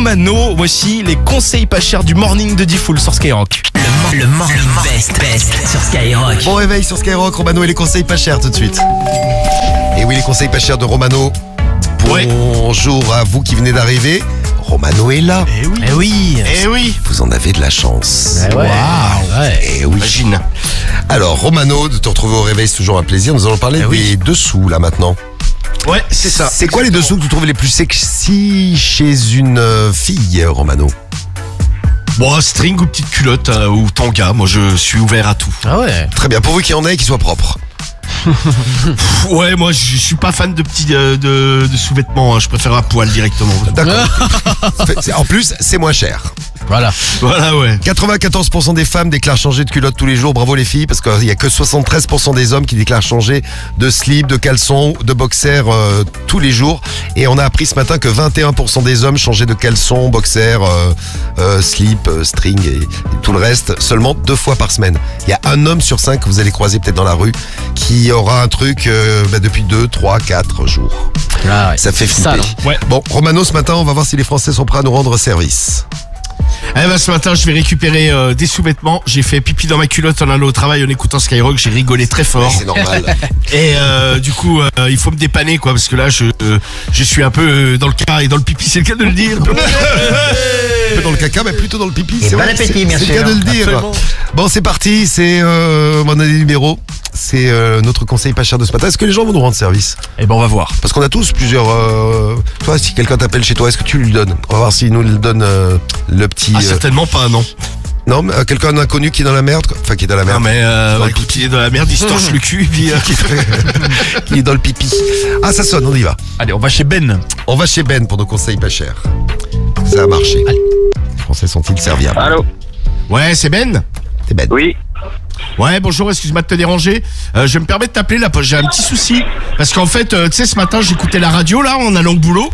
Romano. Voici les conseils pas chers du morning de Diffoul sur Skyrock. Le morning best sur Skyrock. Bon réveil sur Skyrock, Romano et les conseils pas chers tout de suite. Et oui, les conseils pas chers de Romano. Bonjour à vous qui venez d'arriver. Romano est là. Eh oui. Vous en avez de la chance. Waouh. Eh oui. Imagine. Alors Romano, de te retrouver au réveil, c'est toujours un plaisir. Nous allons parler des dessous là maintenant. Ouais, c'est ça. C'est quoi les dessous que tu trouves les plus sexy chez une fille, Romano? Bon, string ou petite culotte ou tanga, moi je suis ouvert à tout. Ah ouais. Très bien, pourvu qu'il y en ait et qu'ils soient propres. Ouais, moi je suis pas fan de petits de sous-vêtements, hein. Je préfère à poil directement. D'accord. En plus, c'est moins cher. Voilà, ouais. 94% des femmes déclarent changer de culotte tous les jours. Bravo les filles, parce qu'il y a que 73% des hommes qui déclarent changer de slip, de caleçon, de boxer tous les jours. Et on a appris ce matin que 21% des hommes changeaient de caleçon, boxer, slip, string et tout le reste seulement 2 fois par semaine. Il y a un homme sur 5 que vous allez croiser peut-être dans la rue qui aura un truc depuis 2, 3, 4 jours. Ah ouais. Ça fait flipper. Sale, Ouais. Bon, Romano, ce matin, on va voir si les Français sont prêts à nous rendre service. Eh ben ce matin je vais récupérer des sous-vêtements. J'ai fait pipi dans ma culotte en allant au travail en écoutant Skyrock. J'ai rigolé très fort. C'est normal. Et du coup il faut me dépanner quoi, parce que là je suis un peu dans le cas et dans le pipi, c'est le cas de le dire. Un peu dans le caca, mais plutôt dans le pipi. C'est bon vrai, appétit, c'est merci. le cas de le dire. Absolument. Bon, c'est parti. C'est mon année numéro. C'est notre conseil pas cher de ce matin. Est-ce que les gens vont nous rendre service? Eh ben on va voir. Parce qu'on a tous plusieurs. Toi, si quelqu'un t'appelle chez toi, est-ce que tu lui donnes? On va voir s'il nous le donne le petit. Ah certainement pas, non. Non, mais quelqu'un d'inconnu qui est dans la merde, quoi. Enfin, qui est dans la merde. Non mais écoute, il est dans la merde, il se torche le cul et puis Qui est dans le pipi. Ah, ça sonne, on y va. allez, on va chez Ben. On va chez Ben pour nos conseils pas chers. Ça a marché. Les Français sont-ils serviables? Allô? Ouais, c'est Ben. C'est Ben. Oui. Ouais, bonjour, excuse-moi de te déranger. Je me permets de t'appeler là, parce que j'ai un petit souci. Parce qu'en fait, tu sais, ce matin, j'écoutais la radio là, en allant au boulot.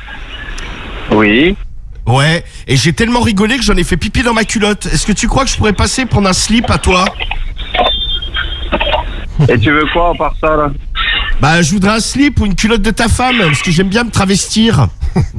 Oui. Ouais, et j'ai tellement rigolé que j'en ai fait pipi dans ma culotte. Est-ce que tu crois que je pourrais passer prendre un slip à toi? Et tu veux quoi à part ça, là? Bah, je voudrais un slip ou une culotte de ta femme, parce que j'aime bien me travestir.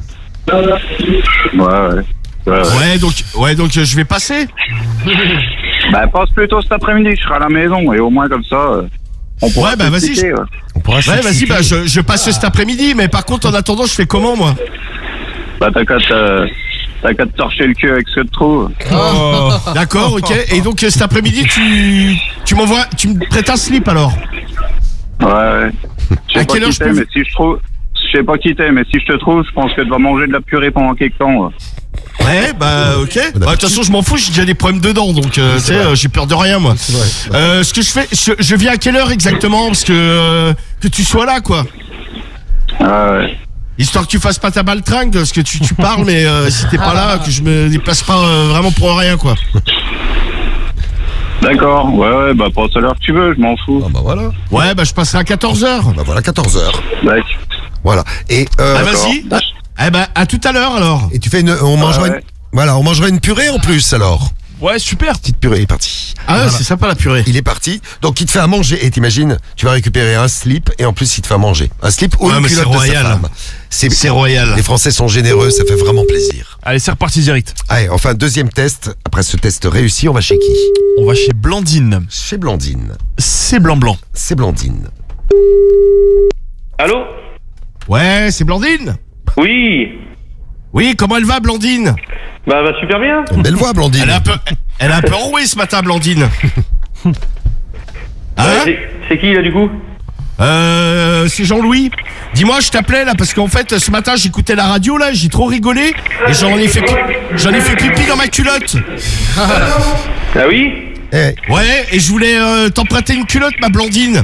Ouais. Ouais, donc je vais passer. Bah, passe plutôt cet après-midi, je serai à la maison, et au moins comme ça, on pourra Ouais, bah, vas-y, s'expliquer, ouais. On pourra Ouais, vas-y, bah, je passe cet après-midi, mais par contre, en attendant, je fais comment, moi? Bah, t'as qu'à te torcher le cul avec ce que tu trouves. Oh, d'accord, ok. Et donc, cet après-midi, tu me prêtes un slip, alors? Ouais. Je À sais pas quelle heure qui je t'es, peux- mais si je trouve... Je sais pas qui t'es, mais si je te trouve, je pense que tu vas manger de la purée pendant quelque temps. Ouais. Ouais, bah, ok. Bah, de toute façon, je m'en fous, j'ai déjà des problèmes dedans, donc, tu sais, j'ai peur de rien, moi. Ce que je fais, je viens à quelle heure exactement? Parce que tu sois là, quoi. Ouais. Histoire que tu fasses pas ta baltringue, parce que tu parles, mais si t'es pas là, que je me déplace pas vraiment pour rien, quoi. D'accord, ouais, bah passe à l'heure que tu veux, je m'en fous. Ah bah voilà. Ouais, bah je passerai à 14h. Bah voilà, 14h. Ouais. Voilà. Et Ah, vas-y. Eh ben, à tout à l'heure, alors. et tu fais on mangera ouais. on mangera une purée en plus alors. Ouais, super. Petite purée, il est parti. Ah ouais, c'est sympa, la purée. Il est parti. Donc il te fait à manger et t'imagines, tu vas récupérer un slip et en plus il te fait à manger. Un slip ou Ouais, une mais culotte c'est de sa royal. femme. C'est royal. Les Français sont généreux, ça fait vraiment plaisir. Allez, c'est reparti direct. Allez, enfin deuxième test. Après ce test réussi, on va chez qui? On va chez Blandine. Chez Blandine. C'est blanc. C'est Blandine. Allô? Ouais, c'est Blandine. Oui. Oui, comment elle va, Blandine? Bah super bien. Une belle voix, Blandine. Elle est un peu enrouée ce matin, Blandine. Hein? C'est qui là du coup? C'est Jean-Louis. Dis-moi, je t'appelais là parce qu'en fait ce matin j'écoutais la radio là, j'ai trop rigolé et j'en ai fait pipi dans ma culotte. Ah oui? Eh, Ouais, et je voulais t'emprunter une culotte, ma Blandine.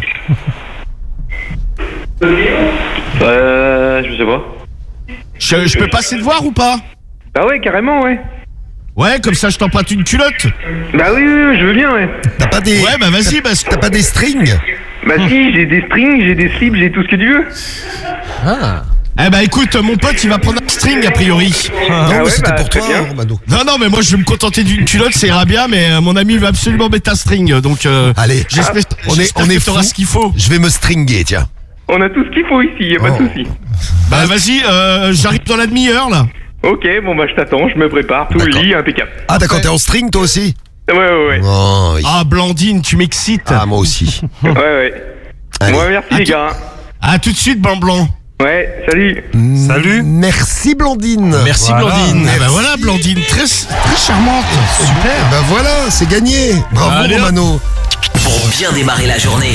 Je sais pas. Je peux passer te voir ou pas? Ah ouais, carrément, ouais. Ouais, comme ça je t'emprunte une culotte. Bah oui, je veux bien, ouais. t'as pas des. Ouais, bah vas-y, parce que T'as pas des strings? Bah si, j'ai des strings, j'ai des slips, j'ai tout ce que tu veux. Eh bah écoute, mon pote il va prendre un string a priori. Non, mais ouais, c'était bah, pour très toi, bien. Romano. Non, mais moi je vais me contenter d'une culotte, ça ira bien, mais mon ami veut absolument mettre un string, donc Allez, j'espère on est que t'auras fous. ce qu'il faut. Je vais me stringer, tiens. On a tout ce qu'il faut ici, y a pas de souci. Bah vas-y, j'arrive dans la demi-heure là. Ok, bon bah je t'attends, je me prépare, tout le D'accord. lit, impeccable. Ah, d'accord, t'es en string toi aussi? Ouais. Oh, oui. Ah, Blandine, tu m'excites. Ah, moi aussi. Ouais. Allez. Bon, merci les gars. À tout de suite, Blanc. Ouais, salut. Salut. Merci Blandine. Merci Voilà. Blandine. Ah bah voilà, Blandine, très charmante. Super. Bah voilà, c'est gagné. Bravo Allez, hop. Romano. Pour bien démarrer la journée.